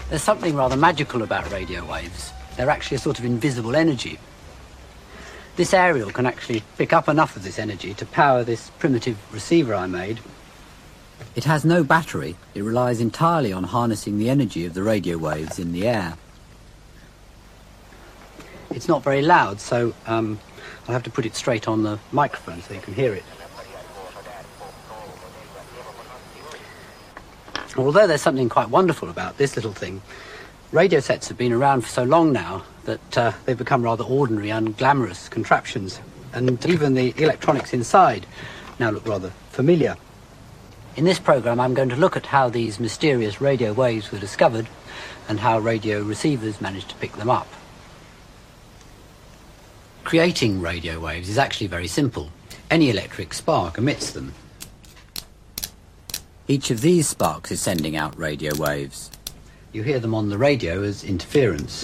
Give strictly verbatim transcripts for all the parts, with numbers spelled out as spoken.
There's something rather magical about radio waves. They're actually a sort of invisible energy. This aerial can actually pick up enough of this energy to power this primitive receiver I made. It has no battery. It relies entirely on harnessing the energy of the radio waves in the air. It's not very loud, so um, I'll have to put it straight on the microphone so you can hear it. Although there's something quite wonderful about this little thing, radio sets have been around for so long now that uh, they've become rather ordinary, unglamorous contraptions, and even the electronics inside now look rather familiar. In this programme, I'm going to look at how these mysterious radio waves were discovered and how radio receivers managed to pick them up. Creating radio waves is actually very simple. Any electric spark emits them. Each of these sparks is sending out radio waves. You hear them on the radio as interference.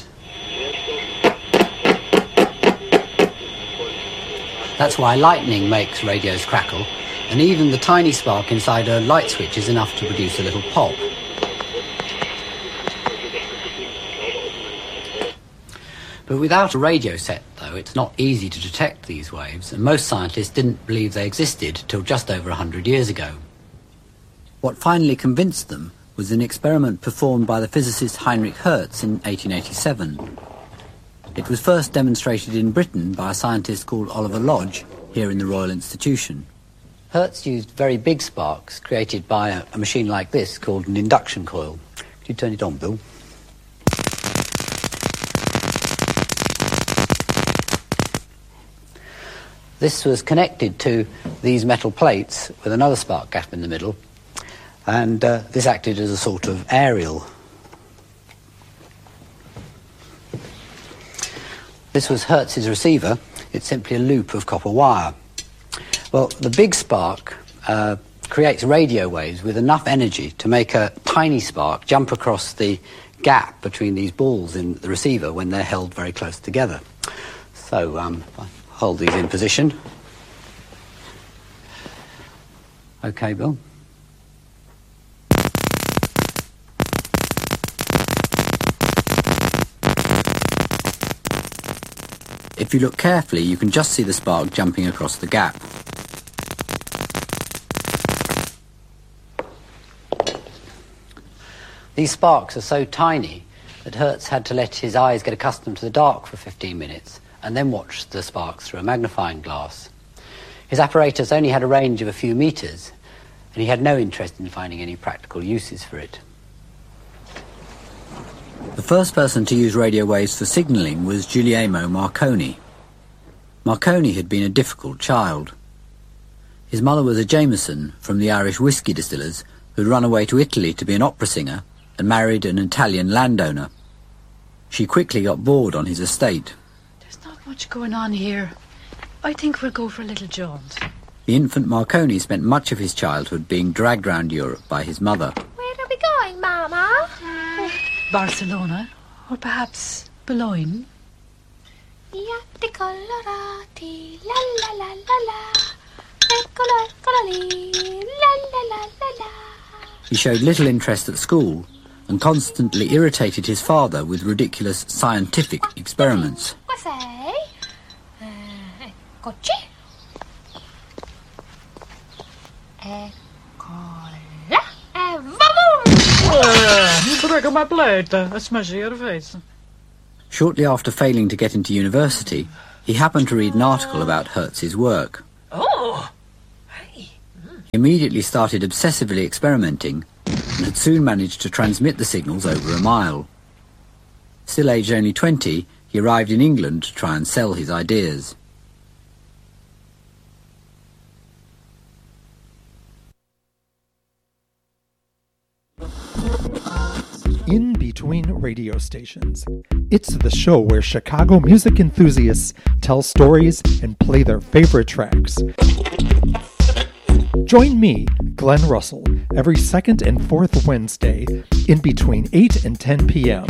That's why lightning makes radios crackle, and even the tiny spark inside a light switch is enough to produce a little pop. But without a radio set, though, it's not easy to detect these waves, and most scientists didn't believe they existed till just over a hundred years ago. What finally convinced them was an experiment performed by the physicist Heinrich Hertz in eighteen eighty-seven. It was first demonstrated in Britain by a scientist called Oliver Lodge, here in the Royal Institution. Hertz used very big sparks created by a, a machine like this called an induction coil. Could you turn it on, Bill? This was connected to these metal plates with another spark gap in the middle, and uh, this acted as a sort of aerial. This was Hertz's receiver. It's simply a loop of copper wire. Well, the big spark uh, creates radio waves with enough energy to make a tiny spark jump across the gap between these balls in the receiver when they're held very close together. So, um, if I hold these in position. Okay, Bill. If you look carefully, you can just see the spark jumping across the gap. These sparks are so tiny that Hertz had to let his eyes get accustomed to the dark for fifteen minutes and then watch the sparks through a magnifying glass. His apparatus only had a range of a few metres, and he had no interest in finding any practical uses for it. The first person to use radio waves for signalling was Guglielmo Marconi. Marconi had been a difficult child. His mother was a Jameson from the Irish whiskey distillers who'd run away to Italy to be an opera singer and married an Italian landowner. She quickly got bored on his estate. There's not much going on here. I think we'll go for a little jaunt. The infant Marconi spent much of his childhood being dragged round Europe by his mother. Where are we going, Mama? Barcelona, or perhaps Boulogne. Iatti colorati, la la la la la, color colori, la la la la la. He showed little interest at school and constantly irritated his father with ridiculous scientific experiments. Cos'è? Eccoci. Eccola. E vamos! Prego, my plate. I smash your face. Shortly after failing to get into university, he happened to read an article about Hertz's work. Oh! Hey. He immediately started obsessively experimenting and had soon managed to transmit the signals over a mile. Still aged only twenty, he arrived in England to try and sell his ideas. In Between Radio Stations. It's the show where Chicago music enthusiasts tell stories and play their favorite tracks. Join me, Glenn Russell, every second and fourth Wednesday in between eight and ten p.m.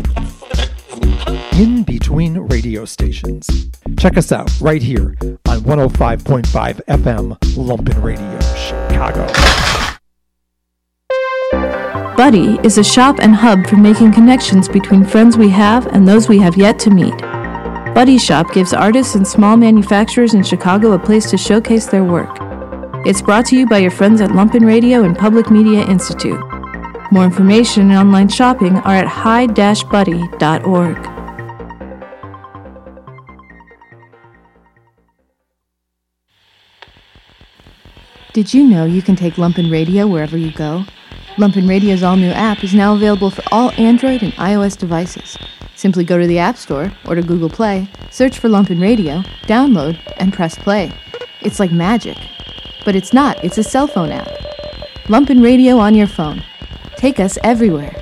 In Between Radio Stations. Check us out right here on one oh five point five F M Lumpin' Radio, Chicago. Buddy is a shop and hub for making connections between friends we have and those we have yet to meet. Buddy Shop gives artists and small manufacturers in Chicago a place to showcase their work. It's brought to you by your friends at Lumpen Radio and Public Media Institute. More information and online shopping are at hi dash buddy dot org. Did you know you can take Lumpen Radio wherever you go? Lumpen Radio's all-new app is now available for all Android and iOS devices. Simply go to the App Store or to Google Play, search for Lumpen Radio, download, and press play. It's like magic. But it's not, it's a cell phone app. Lumpen Radio on your phone. Take us everywhere.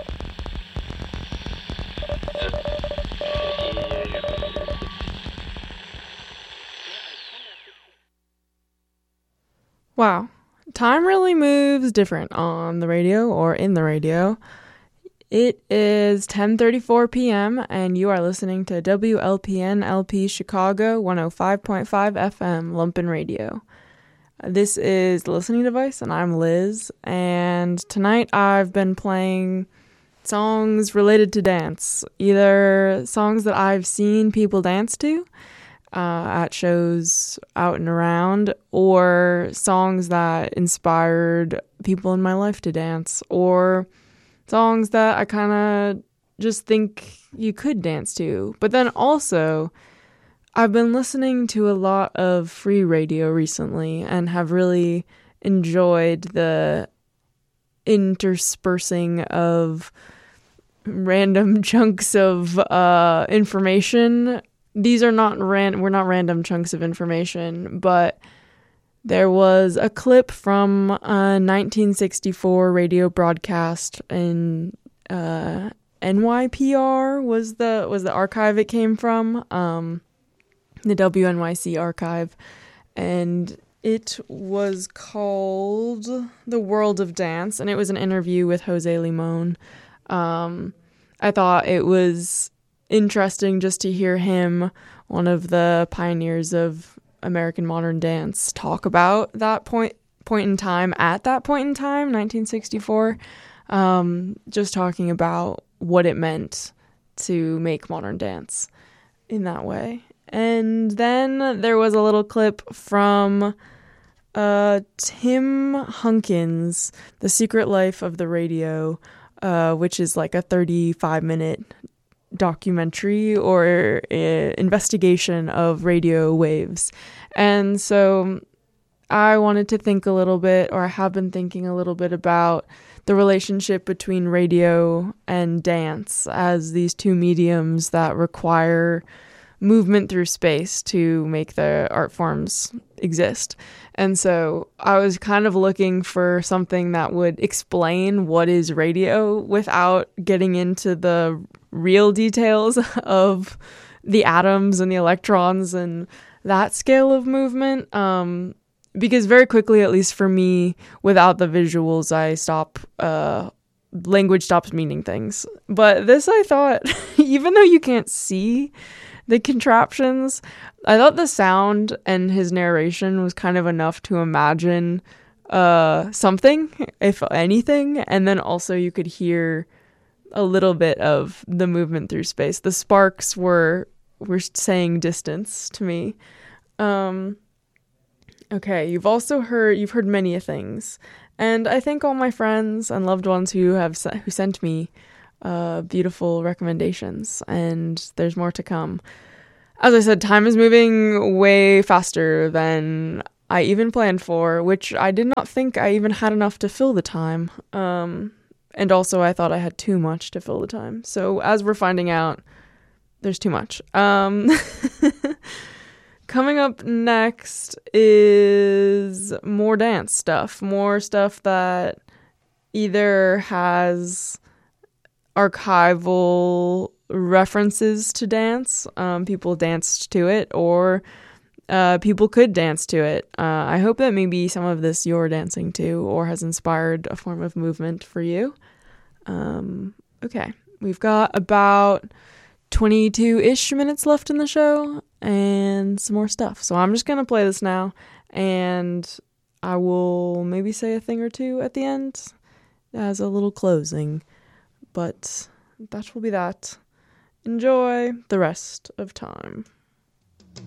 Wow. Time really moves different on the radio or in the radio. It is ten thirty-four p.m. and you are listening to W L P N L P Chicago one oh five point five F M Lumpen Radio. This is the listening device and I'm Liz, and tonight I've been playing songs related to dance, either songs that I've seen people dance to Uh, at shows out and around, or songs that inspired people in my life to dance, or songs that I kind of just think you could dance to. But then also, I've been listening to a lot of free radio recently and have really enjoyed the interspersing of random chunks of uh, information. These are not ran we're not random chunks of information, but there was a clip from a nineteen sixty-four radio broadcast in uh, N Y P R was the was the archive it came from, um, the W N Y C archive, and it was called The World of Dance, and it was an interview with Jose Limon. Um, I thought it was interesting just to hear him, one of the pioneers of American modern dance, talk about that point point in time at that point in time, nineteen sixty-four, um, just talking about what it meant to make modern dance in that way. And then there was a little clip from uh, Tim Hunkins, The Secret Life of the Radio, uh, which is like a thirty-five minute documentary or uh, investigation of radio waves. And so I wanted to think a little bit, or I have been thinking a little bit about the relationship between radio and dance as these two mediums that require movement through space to make the art forms exist. And so I was kind of looking for something that would explain what is radio without getting into the real details of the atoms and the electrons and that scale of movement. Um, because very quickly, at least for me, without the visuals, I stop, uh, language stops meaning things. But this, I thought, even though you can't see the contraptions, I thought the sound and his narration was kind of enough to imagine uh, something, if anything. And then also you could hear a little bit of the movement through space. The sparks were were saying distance to me. Um, okay, you've also heard you've heard many a things, and I thank all my friends and loved ones who have who sent me uh, beautiful recommendations, and there's more to come. As I said, time is moving way faster than I even planned for, which I did not think I even had enough to fill the time. Um, and also I thought I had too much to fill the time. So as we're finding out, there's too much. Um, coming up next is more dance stuff, more stuff that either has archival references to dance, um, people danced to it, or uh, people could dance to it. Uh, I hope that maybe some of this you're dancing to or has inspired a form of movement for you. Um, okay, we've got about twenty-two-ish minutes left in the show and some more stuff. So I'm just going to play this now, and I will maybe say a thing or two at the end. as a little closing. But that will be that. Enjoy the rest of time.